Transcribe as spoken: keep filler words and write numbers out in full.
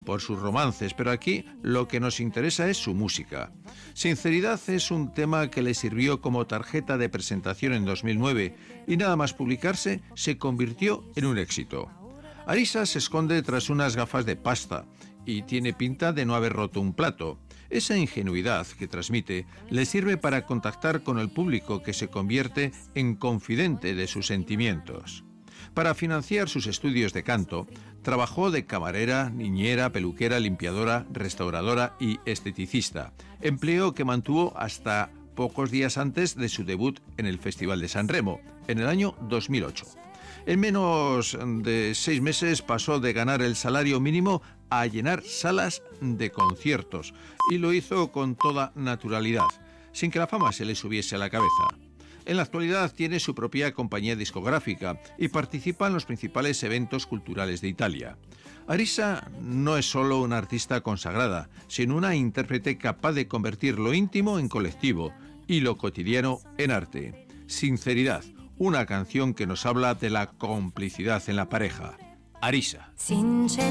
por sus romances, pero aquí lo que nos interesa es su música. Sinceridad es un tema que le sirvió como tarjeta de presentación en dos mil nueve y nada más publicarse se convirtió en un éxito. Arisa se esconde tras unas gafas de pasta y tiene pinta de no haber roto un plato. Esa ingenuidad que transmite le sirve para contactar con el público, que se convierte en confidente de sus sentimientos. Para financiar sus estudios de canto, trabajó de camarera, niñera, peluquera, limpiadora, restauradora y esteticista, empleo que mantuvo hasta pocos días antes de su debut en el Festival de San Remo, en el año dos mil ocho. En menos de seis meses pasó de ganar el salario mínimo a llenar salas de conciertos, y lo hizo con toda naturalidad, sin que la fama se le subiese a la cabeza. En la actualidad tiene su propia compañía discográfica y participa en los principales eventos culturales de Italia. Arisa no es solo una artista consagrada, sino una intérprete capaz de convertir lo íntimo en colectivo y lo cotidiano en arte. Sinceridad, una canción que nos habla de la complicidad en la pareja. Arisa.